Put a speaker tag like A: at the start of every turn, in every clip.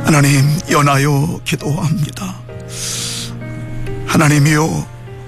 A: 하나님, 연하여 기도합니다. 하나님이여,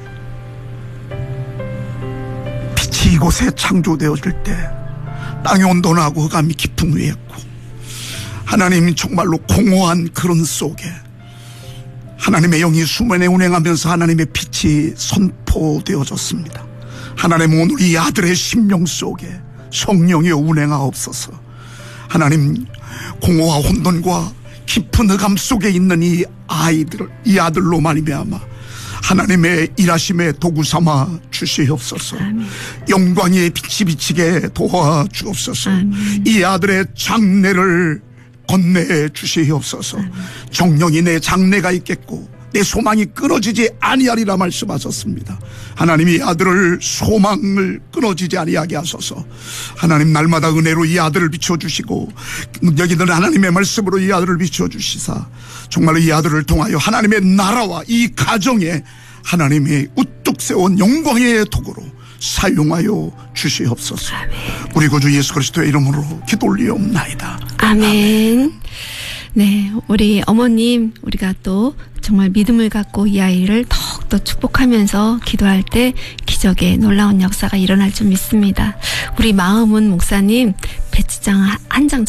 A: 빛이 이곳에 창조되어질 때 땅이 온돈하고 흑암이 깊음 위에 있고, 하나님 정말로 공허한 그런 속에 하나님의 영이 수면에 운행하면서 하나님의 빛이 선포되어졌습니다. 하나님, 오늘 이 아들의 심령 속에 성령이 운행하옵소서. 하나님, 공허와 혼돈과 깊은 흑암 속에 있는 이 아이들, 이 아들로 말미암아 하나님의 일하심의 도구 삼아 주시옵소서. 아멘. 영광의 빛이 비치게 도와주옵소서. 아멘. 이 아들의 장래를 건네해 주시옵소서. 아멘. 정령이 내 장래가 있겠고 내 소망이 끊어지지 아니하리라 말씀하셨습니다. 하나님, 이 아들을 소망을 끊어지지 아니하게 하소서. 하나님, 날마다 은혜로 이 아들을 비춰주시고 여기는 하나님의 말씀으로 이 아들을 비춰주시사 정말로 이 아들을 통하여 하나님의 나라와 이 가정에 하나님이 우뚝 세운 영광의 도구로 사용하여 주시옵소서. 아멘. 우리 구주 예수 그리스도의 이름으로 기도 올리옵나이다.
B: 아멘. 네, 우리 어머님, 우리가 또 정말 믿음을 갖고 이 아이를 더욱더 축복하면서 기도할 때 기적의 놀라운 역사가 일어날 줄 믿습니다. 우리 마음은 목사님 배지장 한 장